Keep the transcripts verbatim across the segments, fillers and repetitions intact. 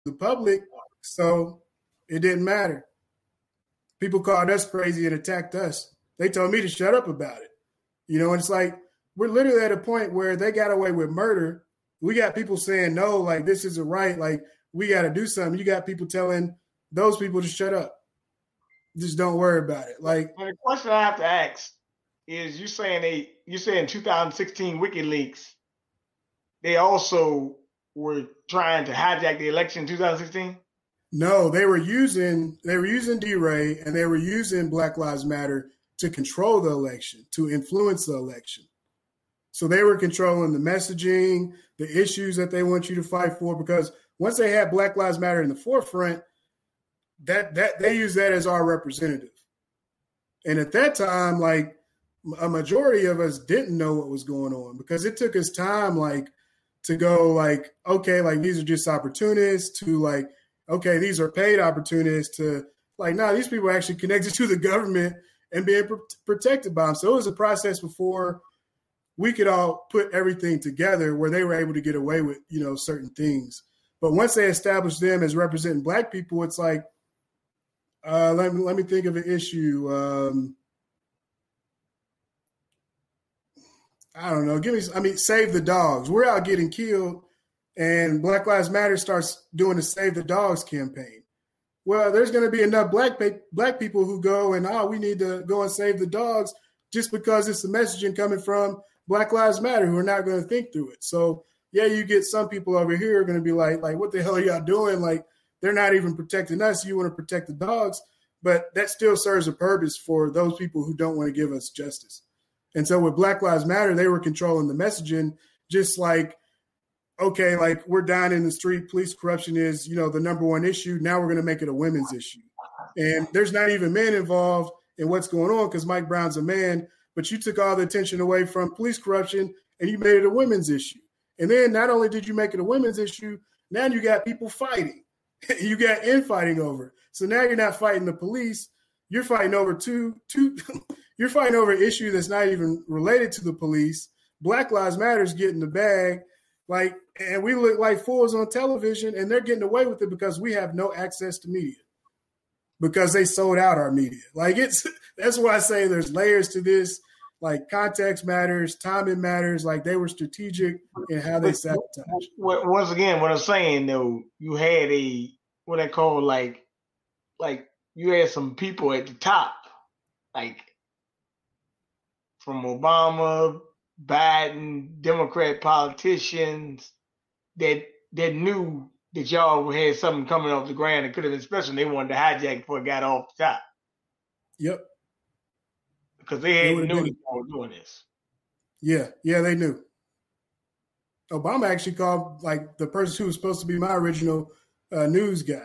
the public, so it didn't matter. People called us crazy and attacked us. They told me to shut up about it. You know, and it's like we're literally at a point where they got away with murder. We got people saying, no, like this isn't right. Like we got to do something. You got people telling those people to shut up. Just don't worry about it. Like and the question I have to ask is you saying they you saying two thousand sixteen WikiLeaks, they also were trying to hijack the election in two thousand sixteen? No, they were using they were using D-Ray and they were using Black Lives Matter to control the election, to influence the election. So they were controlling the messaging, the issues that they want you to fight for, because once they had Black Lives Matter in the forefront, that that they use that as our representative. And at that time, like a majority of us didn't know what was going on because it took us time, like to go like, okay, like these are just opportunists to like, okay, these are paid opportunists to like, nah, these people are actually connected to the government and being pr- protected by them. So it was a process before we could all put everything together where they were able to get away with, you know, certain things. But once they established them as representing Black people, it's like, uh, let me, let me think of an issue. Um, I don't know. Give me, I mean, save the dogs. We're out getting killed and Black Lives Matter starts doing the Save the Dogs campaign. Well, there's going to be enough black pe- black people who go and, oh, we need to go and save the dogs just because it's the messaging coming from Black Lives Matter who are not going to think through it. So, yeah, you get some people over here are going to be like, like, what the hell are y'all doing? Like, they're not even protecting us. You want to protect the dogs. But that still serves a purpose for those people who don't want to give us justice. And so with Black Lives Matter, they were controlling the messaging just like, okay, like we're down in the street. Police corruption is, you know, the number one issue. Now we're going to make it a women's issue. And there's not even men involved in what's going on because Mike Brown's a man, but you took all the attention away from police corruption and you made it a women's issue. And then not only did you make it a women's issue, now you got people fighting. You got infighting over it. So now you're not fighting the police. You're fighting over two, two, you're fighting over an issue that's not even related to the police. Black Lives Matter is getting the bag. Like, and we look like fools on television and they're getting away with it because we have no access to media because they sold out our media. Like it's, that's why I say there's layers to this, like context matters, timing matters. Like they were strategic in how they sabotage. Once again, what I'm saying though, you had a, what I call like, like you had some people at the top, like from Obama, Biden, Democrat politicians that that knew that y'all had something coming off the ground and could have been special. They wanted to hijack before it got off the top. Yep. Because they had knew that y'all were doing this. Yeah, yeah, they knew. Obama actually called like the person who was supposed to be my original uh, news guy.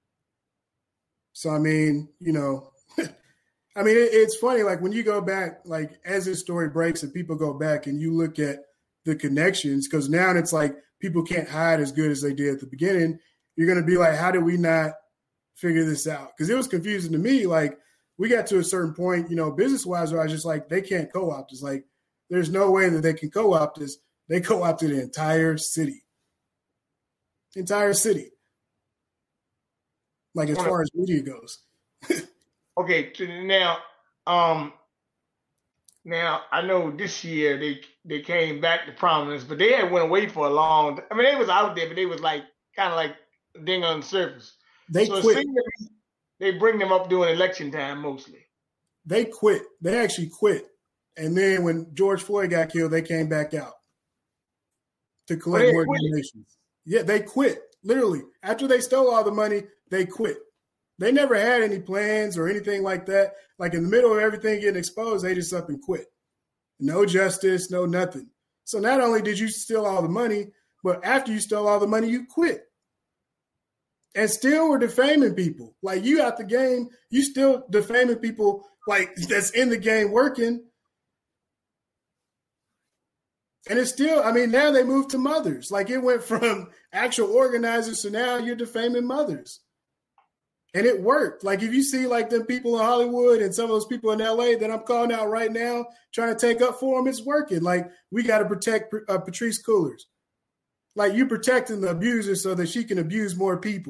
So I mean, you know. I mean, it, it's funny, like when you go back, like as this story breaks and people go back and you look at the connections, because now it's like people can't hide as good as they did at the beginning. You're going to be like, how did we not figure this out? Because it was confusing to me. Like we got to a certain point, you know, business wise, where I was just like, they can't co-opt us. Like there's no way that they can co-opt us. They co-opted the entire city. Entire city. Like as far as media goes. Okay, now, um, now I know this year they they came back to prominence, but they had went away for a long time. I mean, they was out there, but they was like kind of like ding on the surface. They so quit. They bring them up during election time mostly. They quit. They actually quit, and then when George Floyd got killed, they came back out to collect more donations. Yeah, they quit. Literally, after they stole all the money, they quit. They never had any plans or anything like that. Like in the middle of everything getting exposed, they just up and quit. No justice, no nothing. So not only did you steal all the money, but after you stole all the money, you quit. And still were defaming people. Like you out the game, you still defaming people like that's in the game working. And it's still, I mean, now they moved to mothers. Like it went from actual organizers to now you're defaming mothers. And it worked. Like if you see like them people in Hollywood and some of those people in L A that I'm calling out right now, trying to take up for them, it's working. Like we got to protect uh, Patrisse Cullors. like you protecting the abuser so that she can abuse more people.